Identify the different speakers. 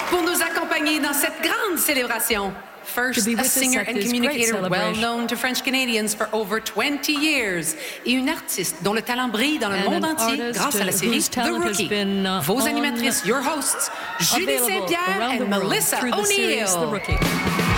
Speaker 1: pour nous accompagner dans cette grande célébration. First, a singer and communicator well known to French Canadians for over 20 years et une artiste dont le talent brille dans le monde entier grâce à la série The Rookie. Vos animatrices, your hosts, Julie Saint-Pierre et Melissa O'Neill.